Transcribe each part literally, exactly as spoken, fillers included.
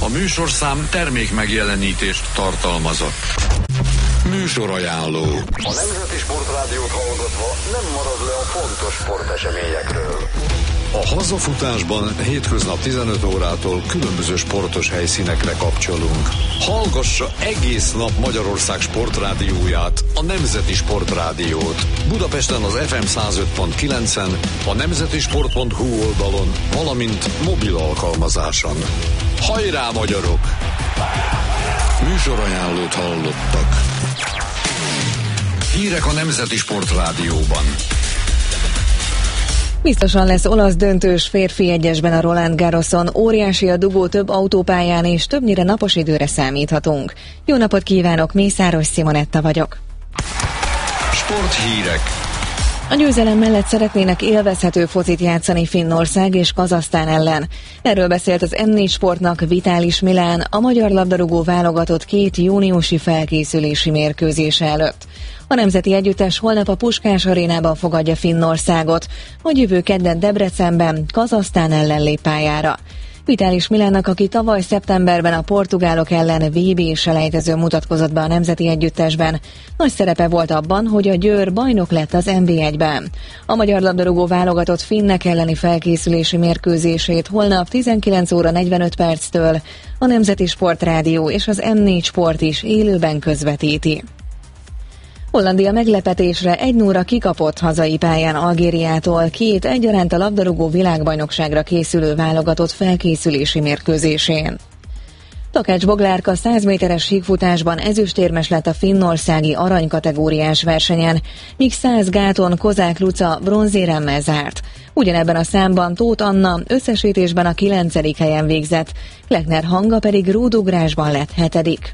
műsorszám termék megjelenítést tartalmazott. Műsorajánló. A Nemzeti Sportrádiót hallgatva nem marad le a fontos sporteseményekről. A hazafutásban hétköznap tizenöt órától különböző sportos helyszínekre kapcsolunk. Hallgassa egész nap Magyarország sportrádióját, a Nemzeti Sportrádiót. Budapesten az ef em száz öt pont kilencen, a nemzetisport pont hu oldalon, valamint mobil alkalmazáson. Hajrá, magyarok! Műsorajánlót hallottak. Hírek a Nemzeti Sportrádióban. Biztosan lesz olasz döntős férfi egyesben a Roland Garroson, óriási a dugó több autópályán, és többnyire napos időre számíthatunk. Jó napot kívánok, Mészáros Simonetta vagyok. Sporthírek. A győzelem mellett szeretnének élvezhető focit játszani Finnország és Kazahsztán ellen. Erről beszélt az em négy Sportnak Vitalis Milán a magyar labdarúgó válogatott két júniusi felkészülési mérkőzése előtt. A nemzeti együttes holnap a Puskás arénában fogadja Finnországot, hogy jövő kedden Debrecenben Kazahsztán ellen lép pályára. Vitalis Milánnak, aki tavaly szeptemberben a portugálok ellen vé bé-selejtezőn mutatkozott be a nemzeti együttesben, nagy szerepe volt abban, hogy a Győr bajnok lett az en bé egyben. A magyar labdarúgó válogatott finnek elleni felkészülési mérkőzését holnap tizenkilenc óra negyvenöt perctől a Nemzeti Sportrádió és az em négy Sport is élőben közvetíti. Hollandia meglepetésre egy nulla kikapott hazai pályán Algériától két egyaránt a labdarúgó világbajnokságra készülő válogatott felkészülési mérkőzésén. Takács Boglárka száz méteres síkfutásban ezüstérmes lett a finnországi aranykategóriás versenyen, míg száz gáton Kozák Luca bronzéremmel zárt. Ugyanebben a számban Tóth Anna összesítésben a kilencedik helyen végzett, Kleckner Hanga pedig rúdugrásban lett hetedik.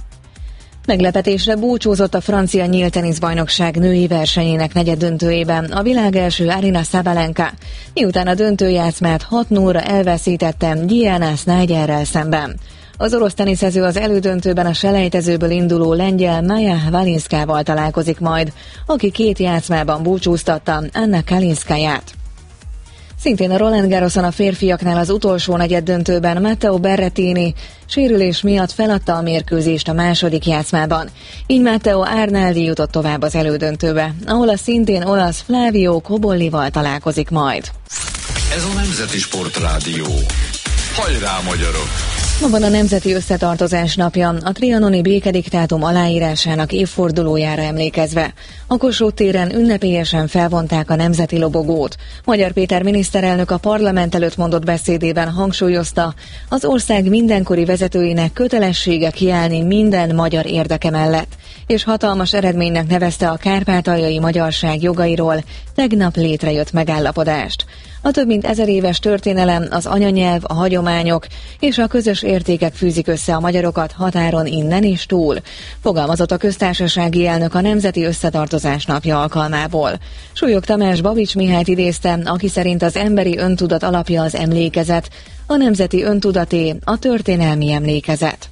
Meglepetésre búcsúzott a francia nyílt teniszbajnokság női versenyének negyeddöntőjében a világ első Aryna Sabalenka, miután a döntőjátszmát hat nullra elveszítette Diana Snyderrel szemben. Az orosz teniszező az elődöntőben a selejtezőből induló lengyel Maja Valinszkával találkozik majd, aki két játszmában búcsúztatta Anna Kalinszkaját. Szintén a Roland Garroson a férfiaknál az utolsó negyeddöntőben Matteo Berrettini sérülés miatt feladta a mérkőzést a második játszmában. Így Matteo Arnaldi jutott tovább az elődöntőbe, ahol a szintén olasz Flavio Cobollival találkozik majd. Ez a Nemzeti Sportrádió. Hajrá, magyarok! Ma van a Nemzeti Összetartozás napja, a trianoni békediktátum aláírásának évfordulójára emlékezve. A Kossuth téren ünnepélyesen felvonták a nemzeti lobogót. Magyar Péter miniszterelnök a parlament előtt mondott beszédében hangsúlyozta, az ország mindenkori vezetőinek kötelessége kiállni minden magyar érdeke mellett, és hatalmas eredménynek nevezte a kárpátaljai magyarság jogairól tegnap létrejött megállapodást. A több mint ezer éves történelem, az anyanyelv, a hagyományok és a közös értékek fűzik össze a magyarokat határon innen és túl, fogalmazott a köztársasági elnök a Nemzeti Összetartozás napja alkalmából. Súlyog Tamás Babics Mihályt idézte, aki szerint az emberi öntudat alapja az emlékezet, a nemzeti öntudaté a történelmi emlékezet.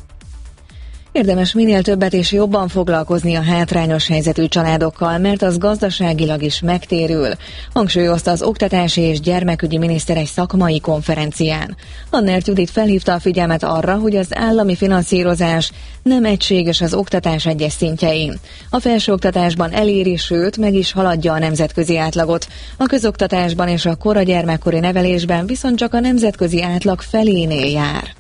Érdemes minél többet és jobban foglalkozni a hátrányos helyzetű családokkal, mert az gazdaságilag is megtérül, hangsúlyozta az oktatási és gyermekügyi miniszter egy szakmai konferencián. Annert Judit felhívta a figyelmet arra, hogy az állami finanszírozás nem egységes az oktatás egyes szintjein. A felsőoktatásban eléri, sőt meg is haladja a nemzetközi átlagot. A közoktatásban és a kora gyermekkori nevelésben viszont csak a nemzetközi átlag felénél jár.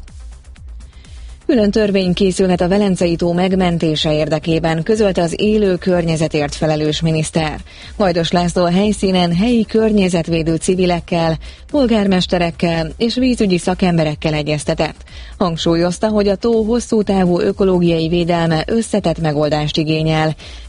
Külön törvény készülhet a Velencei-tó megmentése érdekében, közölte az élő környezetért felelős miniszter. Vajdos László a helyszínen helyi környezetvédő civilekkel, polgármesterekkel és vízügyi szakemberekkel egyeztetett. Hangsúlyozta, hogy a tó hosszú távú ökológiai védelme összetett megoldást igényel,